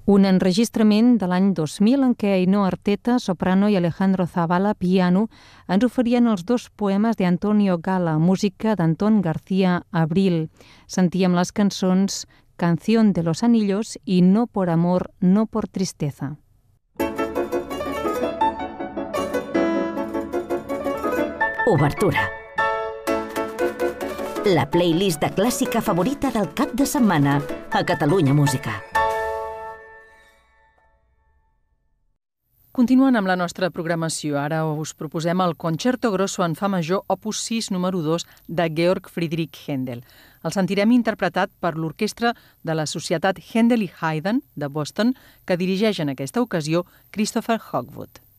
Un enregistrament de l'any 2000 en què Ainhoa Arteta, soprano, i Alejandro Zavala, piano, ens oferien els dos poemes d'Antonio Gala, música d'Antón García Abril. Sentíem les cançons Canción de los Anillos i No por amor, no por tristeza. Obertura. La playlist de clàssica favorita del cap de setmana a Catalunya Música. Continuant amb la nostra programació, ara us proposem el Concerto Grosso en Fa major, opus 6, número 2, de Georg Friedrich Händel. El sentirem interpretat per l'orquestra de la Societat Händel i Haydn de Boston, que dirigeix en aquesta ocasió Christopher Hogwood.